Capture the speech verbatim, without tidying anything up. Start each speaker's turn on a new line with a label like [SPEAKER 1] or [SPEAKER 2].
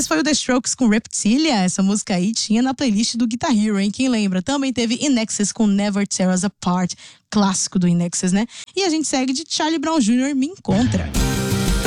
[SPEAKER 1] Esse foi o The Strokes com Reptilia. Essa música aí tinha na playlist do Guitar Hero, hein? Quem lembra? Também teve In Excess com Never Tear Us Apart, clássico do In Excess, né? E a gente segue de Charlie Brown Júnior Me Encontra.